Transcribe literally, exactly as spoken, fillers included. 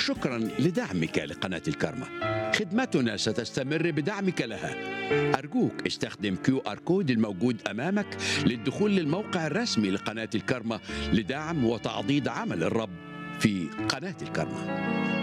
شكرا لدعمك لقناة الكرمة. خدمتنا ستستمر بدعمك لها. أرجوك استخدم كيو آر كود الموجود أمامك للدخول للموقع الرسمي لقناة الكرمة لدعم وتعضيد عمل الرب في قناة الكرمة.